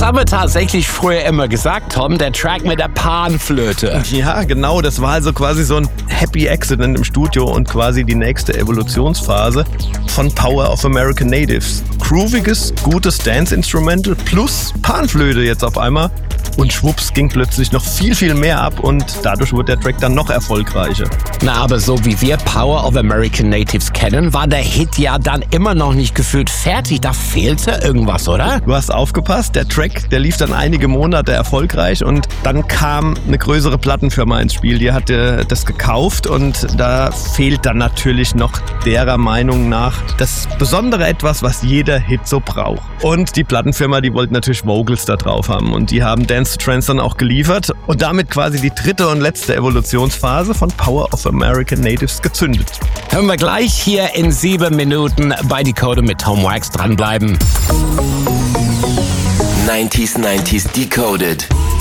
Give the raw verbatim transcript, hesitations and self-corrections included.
haben wir tatsächlich früher immer gesagt, Tom, der Track mit der Panflöte. Ja, genau, das war also quasi so ein Happy Accident im Studio und quasi die nächste Evolutionsphase von Power of American Natives. Grooviges, gutes Dance-Instrumental plus Panflöte jetzt auf einmal. Und schwupps ging plötzlich noch viel, viel mehr ab und dadurch wurde der Track dann noch erfolgreicher. Na, aber so wie wir Power of American Natives kennen, war der Hit ja dann immer noch nicht gefühlt fertig. Da fehlte irgendwas, oder? Du hast aufgepasst, der Track, der lief dann einige Monate erfolgreich und dann kam eine größere Plattenfirma ins Spiel. Die hatte das gekauft und da fehlt dann natürlich noch derer Meinung nach das besondere Etwas, was jeder Hit so braucht. Und die Plattenfirma, die wollte natürlich Vocals da drauf haben und die haben Dance to Trance dann auch geliefert und damit quasi die dritte und letzte Evolutionsphase von Power of American Natives gezündet. Hören wir gleich hier in sieben Minuten bei Decoded mit Tom Wax. Dranbleiben. neunziger neunzig Decoded.